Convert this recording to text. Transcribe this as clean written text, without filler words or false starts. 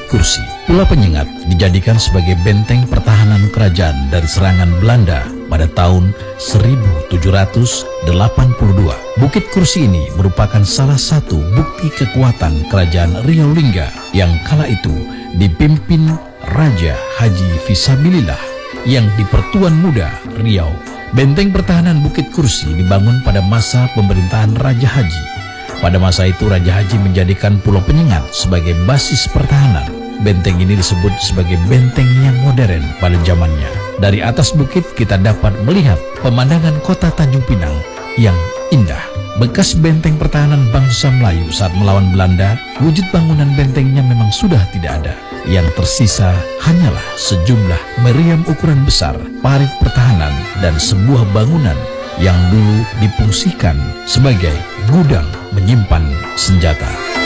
Kursi. Pulau Penyengat dijadikan sebagai benteng pertahanan kerajaan dari serangan Belanda pada tahun 1782. Bukit Kursi ini merupakan salah satu bukti kekuatan kerajaan Riau Lingga yang kala itu dipimpin Raja Haji Fisabilillah yang dipertuan muda Riau. Benteng pertahanan Bukit Kursi dibangun pada masa pemerintahan Raja Haji. Pada masa itu Raja Haji menjadikan Pulau Penyengat sebagai basis pertahanan. Benteng ini disebut sebagai benteng yang modern pada zamannya. Dari atas bukit kita dapat melihat pemandangan kota Tanjung Pinang yang indah. Bekas benteng pertahanan bangsa Melayu saat melawan Belanda, wujud bangunan bentengnya memang sudah tidak ada. Yang tersisa hanyalah sejumlah meriam ukuran besar, parit pertahanan, dan sebuah bangunan yang dulu difungsikan sebagai gudang menyimpan senjata.